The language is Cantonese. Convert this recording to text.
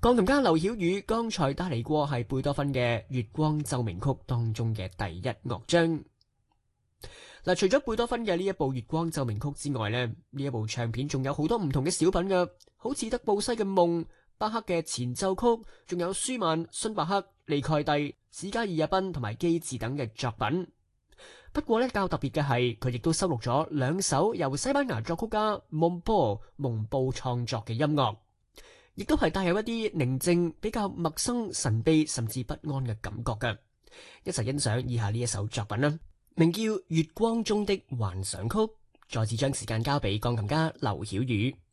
鋼琴家劉曉宇剛才帶嚟過係貝多芬嘅《月光奏鳴曲》當中嘅第一樂章。嗱，除咗貝多芬嘅呢一部《月光奏鳴曲》之外呢，呢一部唱片仲有好多唔同嘅小品㗎，好似德布西嘅《夢》、巴克嘅前奏曲，仲有舒曼、孫伯克、利蓋蒂、史加爾日賓同埋基治等嘅作品。不過呢，較特別嘅係佢亦都收錄咗兩首由西班牙作曲家蒙布創作嘅音樂，亦都係帶有一啲寧靜、比較陌生、神秘甚至不安嘅感覺嘅。一齊欣賞以下呢一首作品啦，名叫《月光中的幻想曲》。再次將時間交俾鋼琴家劉曉宇。